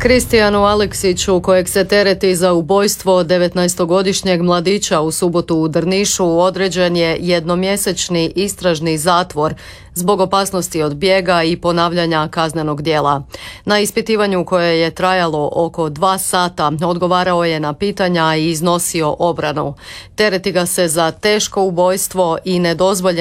Kristijanu Aleksiću, kojeg se tereti za ubojstvo 19-godišnjeg mladića u subotu u Drnišu, određen je jednomjesečni istražni zatvor zbog opasnosti od bijega i ponavljanja kaznenog djela. Na ispitivanju koje je trajalo oko 2 sata odgovarao je na pitanja i iznosio obranu. Tereti ga se za teško ubojstvo i nedozvoljeno